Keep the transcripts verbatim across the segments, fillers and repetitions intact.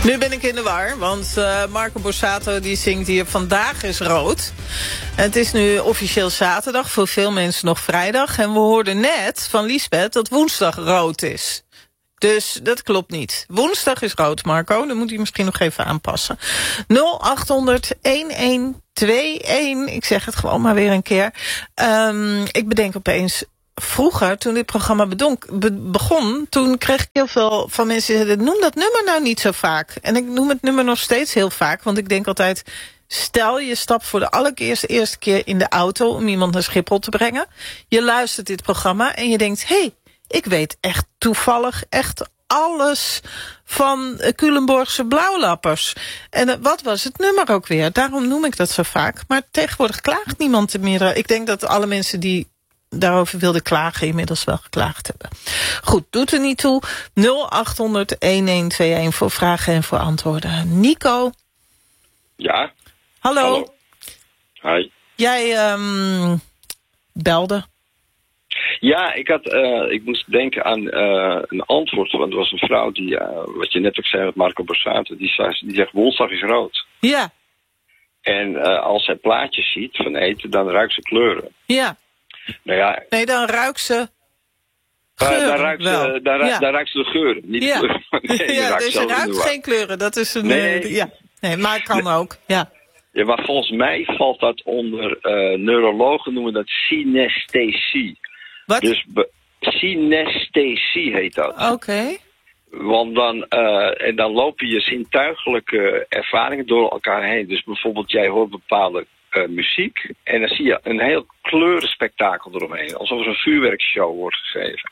Nu ben ik in de war, want uh, Marco Borsato die zingt hier Vandaag is rood. En het is nu officieel zaterdag, voor veel mensen nog vrijdag. En we hoorden net van Liesbeth dat woensdag rood is. Dus dat klopt niet. Woensdag is rood, Marco. Dan moet hij misschien nog even aanpassen. nul acht honderd elf tweeëntig. Ik zeg het gewoon maar weer een keer. Um, ik bedenk opeens... Vroeger, toen dit programma bedonk, be, begon... toen kreeg ik heel veel van mensen die zeiden... noem dat nummer nou niet zo vaak. En ik noem het nummer nog steeds heel vaak. Want ik denk altijd... stel je stapt voor de allereerste eerste keer in de auto... om iemand naar Schiphol te brengen. Je luistert dit programma en je denkt... hé, hey, ik weet echt toevallig echt alles... van Culemborgse blauwlappers. En uh, wat was het nummer ook weer? Daarom noem ik dat zo vaak. Maar tegenwoordig klaagt niemand meer. Ik denk dat alle mensen die... daarover wilde klagen, inmiddels wel geklaagd hebben. Goed, doet er niet toe. nul acht honderd elf tweeëntig voor vragen en voor antwoorden. Nico? Ja? Hallo? Hallo. Hi. Jij um, belde? Ja, ik, had, uh, ik moest denken aan uh, een antwoord. Want er was een vrouw die, uh, wat je net ook zei met Marco Borsato, die, die zegt woensdag is rood. Ja. En uh, als zij plaatjes ziet van eten, dan ruikt ze kleuren. Ja. Nou ja, nee, dan ruikt ze geuren. Uh, daar, ruikt ze, daar, ja. daar ruikt ze de geuren, niet ja. de kleuren. Nee, ja, dus je ruikt geen kleuren. Dat is een... Nee, uh, ja. nee maar kan nee. ook. Ja. Ja, maar volgens mij valt dat onder... Uh, neurologen noemen dat synesthesie. Wat? Dus be- synesthesie heet dat. Oké. Okay. Want dan, uh, en dan lopen je zintuigelijke ervaringen door elkaar heen. Dus bijvoorbeeld jij hoort bepaalde uh, muziek en dan zie je een heel kleurenspektakel eromheen. Alsof er een vuurwerkshow wordt gegeven.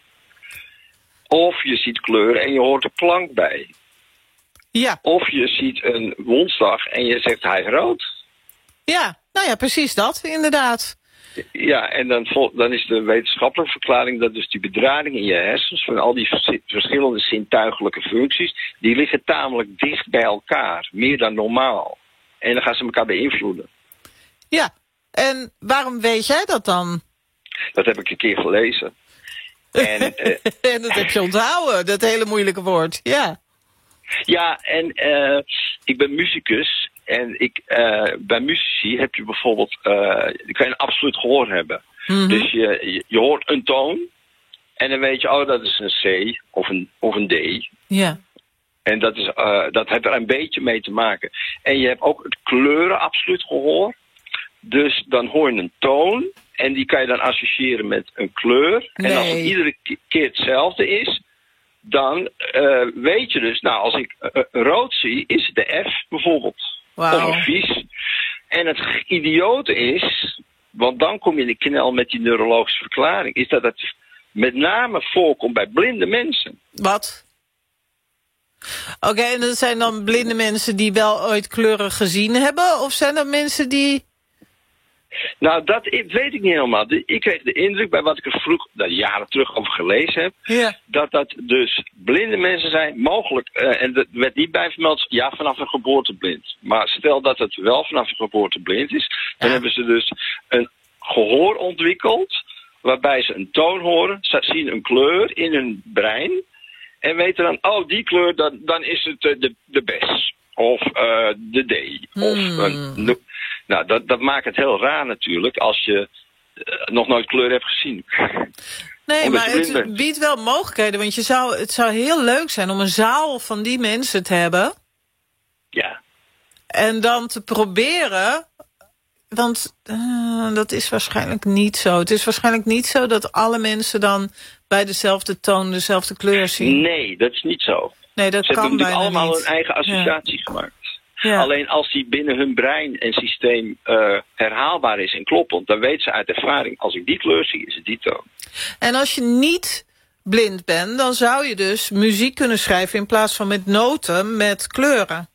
Of je ziet kleuren en je hoort er klank bij. Ja. Of je ziet een woensdag en je zegt hij is rood. Ja, nou ja, precies dat, inderdaad. Ja, en dan, dan is de wetenschappelijke verklaring dat dus die bedrading in je hersens van al die verschillende zintuigelijke functies, die liggen tamelijk dicht bij elkaar, meer dan normaal. En dan gaan ze elkaar beïnvloeden. Ja, en waarom weet jij dat dan? Dat heb ik een keer gelezen. En, uh, en dat heb je onthouden, dat hele moeilijke woord, ja. Ja, en uh, ik ben muzikus. En ik, uh, bij muzici heb je bijvoorbeeld, uh, je kan een absoluut gehoor hebben. Mm-hmm. Dus je, je, je hoort een toon en dan weet je, oh dat is een C of een, of een D. Ja. En dat, is, uh, dat heeft er een beetje mee te maken. En je hebt ook het kleuren absoluut gehoor. Dus dan hoor je een toon en die kan je dan associëren met een kleur. Nee. En als het iedere keer hetzelfde is, dan uh, weet je dus, nou als ik uh, rood zie, is het de F bijvoorbeeld. Wow. Of een vies. En het idiote is, want dan kom je in de knel met die neurologische verklaring, is dat het met name voorkomt bij blinde mensen. Wat? Oké, okay, en dat zijn dan blinde mensen die wel ooit kleuren gezien hebben? Of zijn dat mensen die... Nou, dat weet ik niet helemaal. Ik kreeg de indruk, bij wat ik er vroeg, dat jaren terug over gelezen heb, ja. dat dat dus blinde mensen zijn, mogelijk, uh, en er werd niet bij vermeld, ja, vanaf een geboorte blind. Maar stel dat het wel vanaf een geboorte blind is, dan ja. hebben ze dus een gehoor ontwikkeld, waarbij ze een toon horen, ze zien een kleur in hun brein, en weten dan, oh, die kleur, dan, dan is het uh, de, de bes. Of uh, de D. Hmm. Of uh, nou, dat, dat maakt het heel raar natuurlijk als je uh, nog nooit kleur hebt gezien. Nee, maar het bent. biedt wel mogelijkheden. Want je zou, het zou heel leuk zijn om een zaal van die mensen te hebben. Ja. En dan te proberen... Want uh, dat is waarschijnlijk niet zo. Het is waarschijnlijk niet zo dat alle mensen dan bij dezelfde toon dezelfde kleur zien. Nee, dat is niet zo. Nee, dat Ze kan hebben natuurlijk allemaal niet. hun eigen associatie ja. gemaakt. Ja. Alleen als die binnen hun brein en systeem uh, herhaalbaar is en kloppend, dan weten ze uit ervaring, als ik die kleur zie, is het die toon. En als je niet blind bent, dan zou je dus muziek kunnen schrijven in plaats van met noten, met kleuren.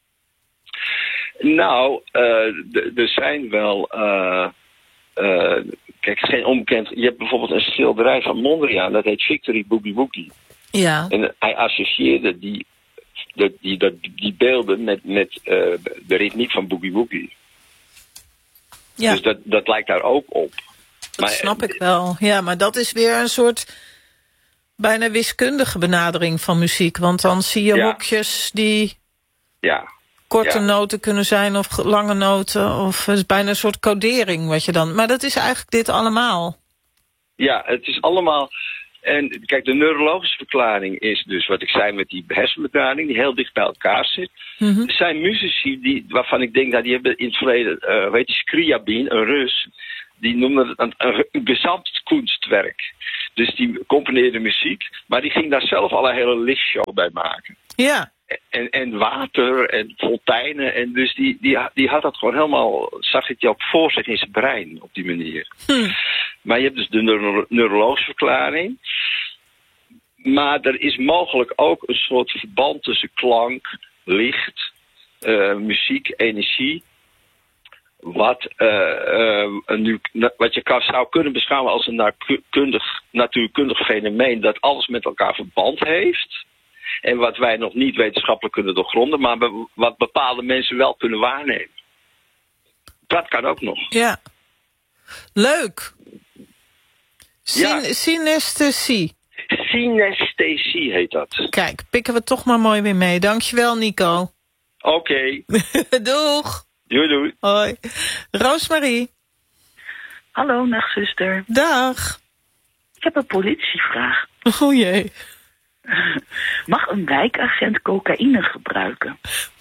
Nou, uh, er zijn wel... Uh, uh, kijk, het is geen onbekend... Je hebt bijvoorbeeld een schilderij van Mondriaan, dat heet Victory Boogie Woogie. Ja. En hij associeerde die, die, die, die, die beelden met, met uh, de ritmiek van Boogie Woogie. Ja. Dus dat, dat lijkt daar ook op. Dat maar, snap ik wel. Ja, maar dat is weer een soort bijna wiskundige benadering van muziek. Want dan zie je ja. hokjes die Ja. Korte ja. noten kunnen zijn of lange noten. Of het is bijna een soort codering wat je dan... Maar dat is eigenlijk dit allemaal. Ja, het is allemaal... En kijk, de neurologische verklaring is dus wat ik zei met die hersenbedrading, die heel dicht bij elkaar zit. Mm-hmm. Er zijn muzici die, waarvan ik denk dat die hebben in het verleden, uh, weet je, Scriabin, een Rus, die noemde het een, een, een gezamtkunstwerk. Dus die componeerde muziek, maar die ging daar zelf al een hele lichtshow bij maken. Ja. En, en water en fonteinen. En dus die, die, die had dat gewoon helemaal, zag het je ook voor zich in zijn brein op die manier. Hm. Maar je hebt dus de neuro- neurologische verklaring. Maar er is mogelijk ook een soort verband tussen klank, licht, uh, muziek, energie. Wat, uh, uh, een, wat je kan, zou kunnen beschouwen als een natuurkundig, natuurkundig fenomeen dat alles met elkaar verband heeft. En wat wij nog niet wetenschappelijk kunnen doorgronden, maar be- wat bepaalde mensen wel kunnen waarnemen. Dat kan ook nog. Ja. Leuk. Syn- Ja. Synesthesie. Synesthesie heet dat. Kijk, pikken we toch maar mooi weer mee. Dankjewel, Nico. Oké. Okay. Doeg. Doei doei. Hoi. Roosmarie. Hallo, nachtzuster. Dag. Ik heb een politievraag. O jee. Mag een wijkagent cocaïne gebruiken?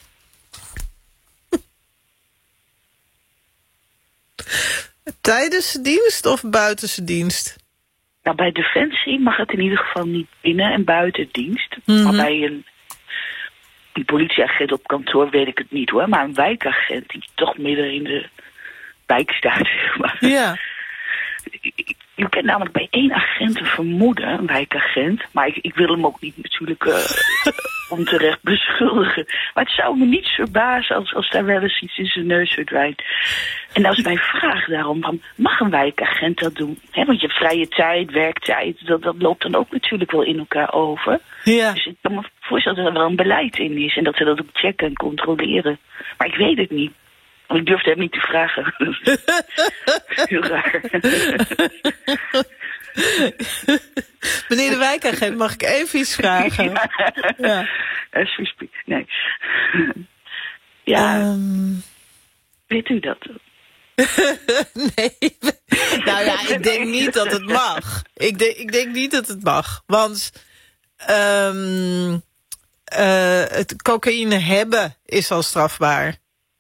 Tijdens de dienst of buiten de dienst? Nou, bij Defensie mag het in ieder geval niet binnen en buiten dienst. Mm-hmm. Maar bij een die politieagent op kantoor weet ik het niet hoor. Maar een wijkagent die toch midden in de wijk staat, zeg maar. Ja. Je kunt namelijk bij één agent een vermoeden, een wijkagent. Maar ik, ik wil hem ook niet natuurlijk uh, onterecht beschuldigen. Maar het zou me niets verbazen als, als daar wel eens iets in zijn neus verdwijnt. En dat is mijn vraag daarom, van, mag een wijkagent dat doen? He, want je hebt vrije tijd, werktijd, dat, dat loopt dan ook natuurlijk wel in elkaar over. Ja. Dus ik kan me voorstellen dat er wel een beleid in is en dat ze dat ook checken en controleren. Maar ik weet het niet. Ik durfde hem niet te vragen. Heel raar. Meneer de wijkagent, mag ik even iets vragen? Ja. Nee. Ja. Um... Weet u dat? Nee. Nou ja, ik denk niet dat het mag. Ik, de, ik denk niet dat het mag. Want um, uh, het cocaïne hebben is al strafbaar.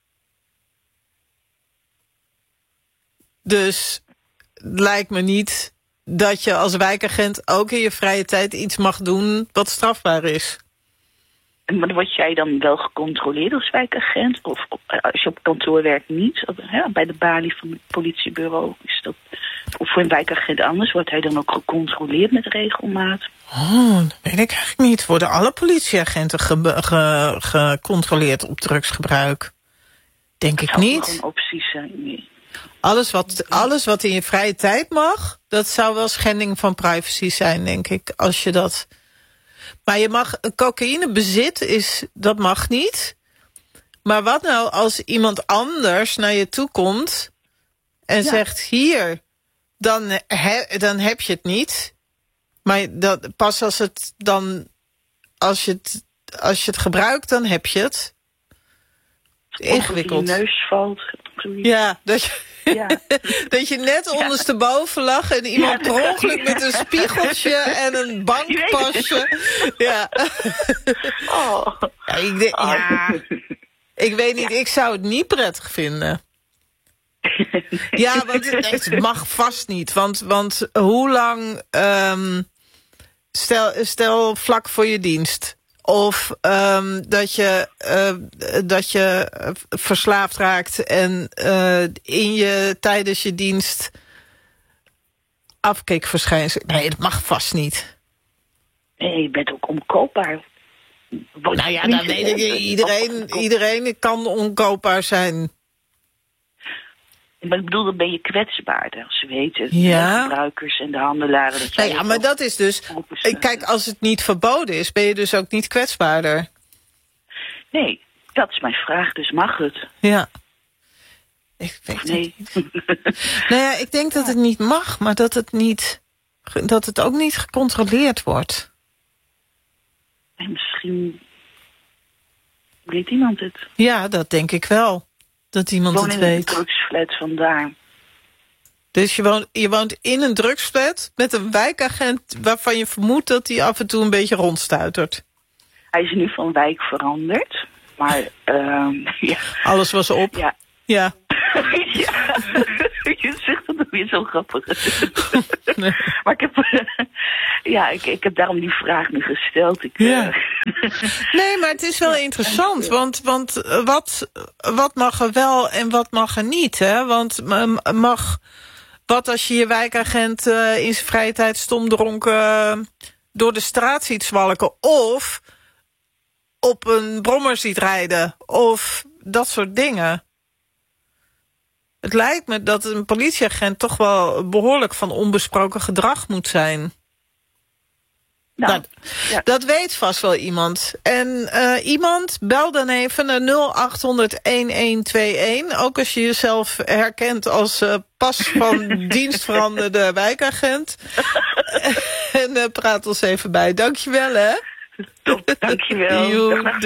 Dus het lijkt me niet dat je als wijkagent ook in je vrije tijd iets mag doen wat strafbaar is. Maar word jij dan wel gecontroleerd als wijkagent? Of als je op kantoor werkt niet? Of, ja, bij de balie van het politiebureau is dat... Of voor een wijkagent anders, wordt hij dan ook gecontroleerd met regelmaat? Oh, dat weet ik eigenlijk niet. Worden alle politieagenten ge- ge- gecontroleerd op drugsgebruik? Denk ik niet. Dat zou een optie zijn, nee. Alles wat, alles wat in je vrije tijd mag, dat zou wel schending van privacy zijn, denk ik. Als je dat... Maar je mag... Cocaïnebezit is... Dat mag niet. Maar wat nou als iemand anders naar je toe komt en ja. zegt, hier, dan, he, dan heb je het niet. Maar dat, pas als het dan... Als je het, als je het gebruikt, dan heb je het. Ingewikkeld. Of je neus valt. Ja, dat je... Ja. Dat je net ondersteboven lag en iemand ja, per ongeluk met een spiegeltje en een bankpasje. Ja. Oh. Ja, ik, de, ja. ik weet niet, ik zou het niet prettig vinden. Ja, want het mag vast niet. Want, want hoe lang, um, stel, stel vlak voor je dienst... Of um, dat, je, uh, dat je verslaafd raakt en uh, in je tijdens je dienst afkeekverschijnselen. Nee, dat mag vast niet. Nee, je bent ook onkoopbaar. Word nou ja, dan weet ik, iedereen, iedereen kan onkoopbaar zijn. Maar ik bedoel, dan ben je kwetsbaarder. Als ze weten, ja. de gebruikers en de handelaren... Dat nou ja, maar dat is dus... Kijk, als het niet verboden is, ben je dus ook niet kwetsbaarder. Nee, dat is mijn vraag, dus mag het? Ja. Ik weet nee. het niet. Nou ja, ik denk dat het niet mag, maar dat het, niet, dat het ook niet gecontroleerd wordt. En misschien... Weet iemand het? Ja, dat denk ik wel. Dat iemand Woon het in weet. een drugsflat vandaar. Dus je woont, je woont in een drugsflat met een wijkagent waarvan je vermoedt dat hij af en toe een beetje rondstuitert. Hij is nu van wijk veranderd. Maar, uh, ja. Alles was op. Ja. Ja. Ja. Je zegt het weer zo grappig. Nee. Maar ik heb, ja, ik, ik heb daarom die vraag nu gesteld. Ik, Ja. uh, Nee, maar het is wel interessant. Want, want wat, wat mag er wel en wat mag er niet? Hè? Want mag... Wat als je je wijkagent uh, in zijn vrije tijd stomdronken uh, door de straat ziet zwalken, of op een brommer ziet rijden, of dat soort dingen. Het lijkt me dat een politieagent toch wel behoorlijk van onbesproken gedrag moet zijn. nou, Nou, ja. dat weet vast wel iemand. En uh, iemand, bel dan even naar nul acht honderd een een twee een. Ook als je jezelf herkent als uh, pas van dienstveranderde wijkagent. En uh, praat ons even bij. Dankjewel, hè. Top, dankjewel. Joe, Dag, dag.